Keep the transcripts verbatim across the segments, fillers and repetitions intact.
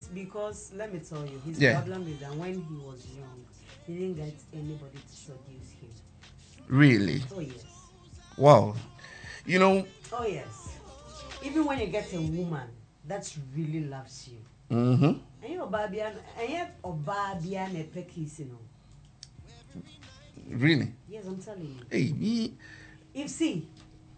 because let me tell you, his Yeah. problem is that when he was young, he didn't get anybody to seduce him. Really? Oh yes. Wow. You know. Oh yes. Even when you get a woman that really loves you. Mm-hmm. And you Obabian, and yet Obabian a pekis, you know. Really? Yes, I'm telling you. Hey, me. If see,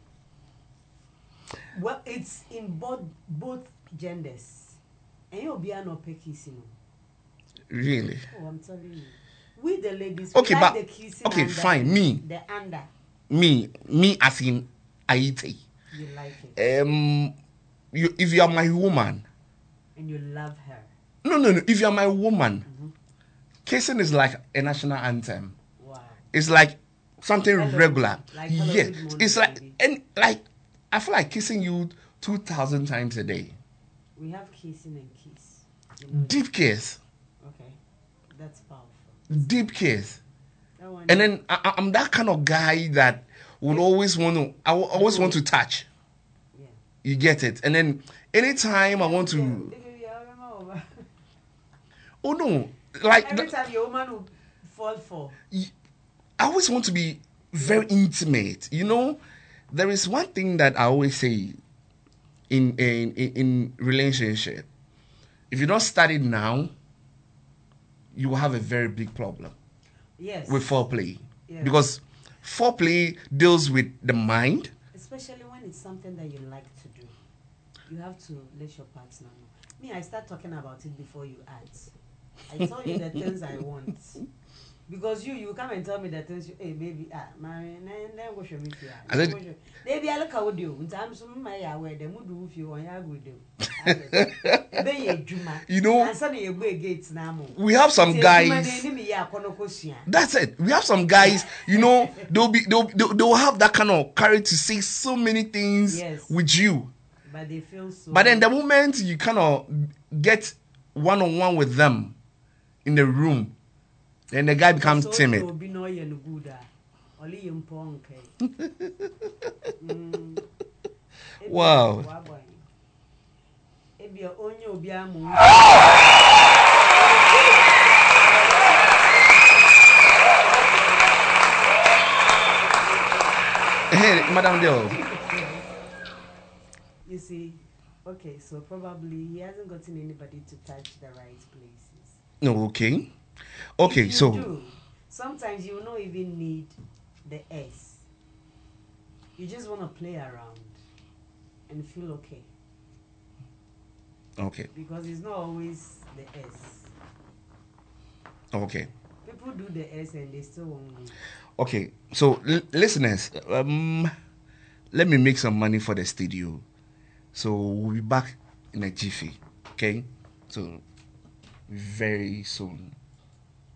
well, it's in both both genders. And you be no kissing. Really? Oh, I'm telling you. We the ladies, okay, we like but the kissing. Okay, fine. The, me. The under. Me. Me as in Aite. You like it. Um, you if you are my woman. And you love her. No, no, no. If you are my woman, mm-hmm. kissing is like a national anthem. Wow. It's like something hello, regular. Like yeah. Morning, it's like baby. and like I feel like kissing you two thousand times a day. We have kissing and kiss. You know Deep kiss. Okay. That's powerful. Deep kiss. And And then I, I'm that kind of guy that would always want to. I will always want to touch. Yeah. You get it. And then anytime I want to. Oh no! Like every time your woman will fall for. I always want to be very intimate. You know, there is one thing that I always say in in in relationship. If you don't start it now, you will have a very big problem. Yes. With foreplay, yeah. Because foreplay deals with the mind. Especially when it's something that you like to do, you have to let your partner know. Me, I start talking about it before you ask. I tell you the things I want. Because you, you come and tell me the things you, hey, baby, ah, marry, then then go show me here. I said, baby, I look how do. In times of my away, the mood if you want ya go do. You know, and suddenly you go gates now. We have some guys. That's it. We have some guys. You know, they'll be they'll they'll, they'll have that kind of courage to say so many things yes. with you. But they feel so. But then the moment you kind of get one on one with them in the room, then the guy becomes so timid. mm. Wow. Hey, Madam Dio. You see, okay, so probably he hasn't gotten anybody to touch the right places. No, okay. Okay, if you so. Do, sometimes you will not even need the S. You just want to play around and feel okay. Okay. Because it's not always the S. Okay. People do the S and they still won't win. Okay, so l- listeners, um, let me make some money for the studio. So we'll be back in a jiffy, okay? So very soon.